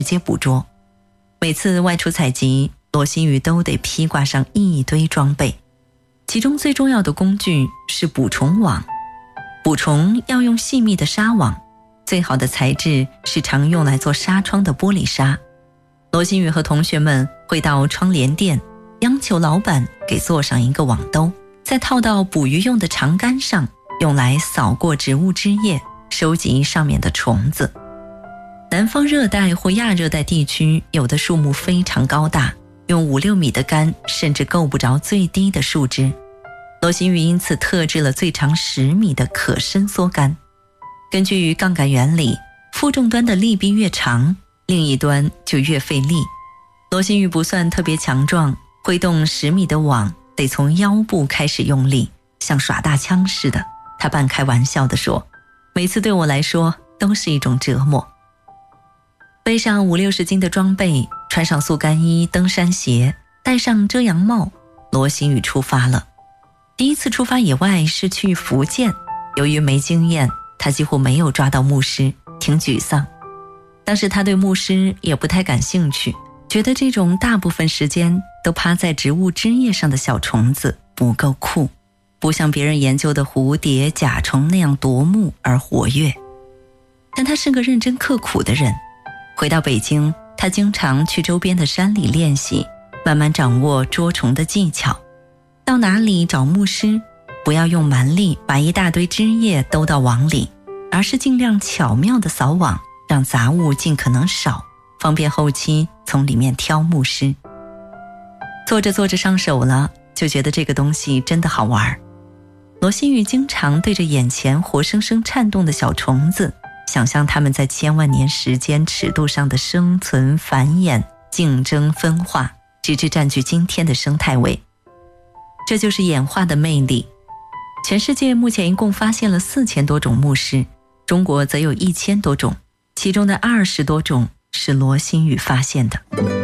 接捕捉。每次外出采集，罗新宇都得披挂上一堆装备，其中最重要的工具是捕虫网。捕虫要用细密的纱网，最好的材质是常用来做纱窗的玻璃纱。罗新宇和同学们会到窗帘店央求老板给做上一个网兜，再套到捕鱼用的长杆上，用来扫过植物枝叶，收集上面的虫子。南方热带或亚热带地区有的树木非常高大，用5-6米的杆甚至够不着最低的树枝。罗新宇因此特制了最长10米的可伸缩杆。根据杠杆原理，负重端的力臂越长，另一端就越费力。罗新宇不算特别强壮，挥动10米的网得从腰部开始用力，像耍大枪似的。他半开玩笑地说，每次对我来说都是一种折磨。背上50-60斤的装备，穿上速干衣、登山鞋，戴上遮阳帽，罗新宇出发了。第一次出发野外是去福建，由于没经验，他几乎没有抓到牧师，挺沮丧。当时他对牧师也不太感兴趣，觉得这种大部分时间都趴在植物枝叶上的小虫子不够酷，不像别人研究的蝴蝶、甲虫那样夺目而活跃。但他是个认真刻苦的人。回到北京，他经常去周边的山里练习，慢慢掌握捉虫的技巧。到哪里找牧师，不要用蛮力把一大堆枝叶兜到网里，而是尽量巧妙地扫网，让杂物尽可能少，方便后期从里面挑牧师。做着做着上手了，就觉得这个东西真的好玩。罗新宇经常对着眼前活生生颤动的小虫子，想象它们在千万年时间尺度上的生存、繁衍、竞争、分化，直至占据今天的生态位。这就是演化的魅力。全世界目前一共发现了4000多种牧师，中国则有1000多种，其中的20多种是罗新宇发现的。